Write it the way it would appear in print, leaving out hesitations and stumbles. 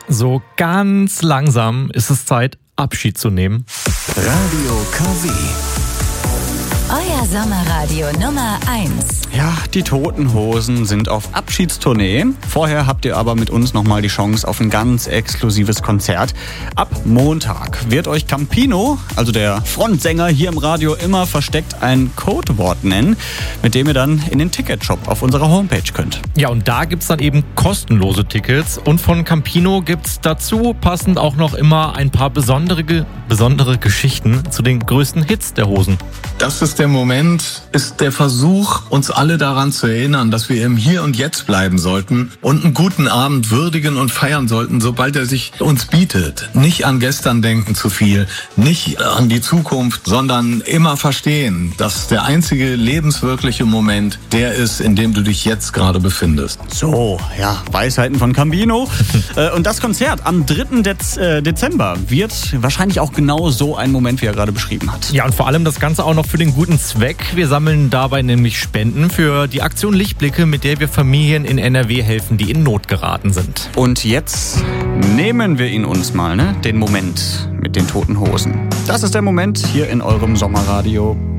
So ganz langsam ist es Zeit, Abschied zu nehmen. Radio KW. Euer Sommerradio Nummer 1. Ja, die Toten Hosen sind auf Abschiedstournee. Vorher habt ihr aber mit uns nochmal die Chance auf ein ganz exklusives Konzert. Ab Montag wird euch Campino, also der Frontsänger hier im Radio, immer versteckt ein Codewort nennen, mit dem ihr dann in den Ticketshop auf unserer Homepage könnt. Ja, und da gibt's dann eben kostenlose Tickets. Und von Campino gibt's dazu passend auch noch immer ein paar besondere Geschichten zu den größten Hits der Hosen. Das ist der Moment, ist der Versuch, uns alle daran zu erinnern, dass wir im Hier und Jetzt bleiben sollten und einen guten Abend würdigen und feiern sollten, sobald er sich uns bietet. Nicht an gestern denken zu viel, nicht an die Zukunft, sondern immer verstehen, dass der einzige lebenswirkliche Moment der ist, in dem du dich jetzt gerade befindest. So, ja, Weisheiten von Campino. Und das Konzert am 3. Dezember wird wahrscheinlich auch genau so ein Moment, wie er gerade beschrieben hat. Ja, und vor allem das Ganze auch noch für den guten Zweck. Wir sammeln dabei nämlich Spenden für die Aktion Lichtblicke, mit der wir Familien in NRW helfen, die in Not geraten sind. Und jetzt nehmen wir ihn uns mal, den Moment mit den Toten Hosen. Das ist der Moment hier in eurem Sommerradio.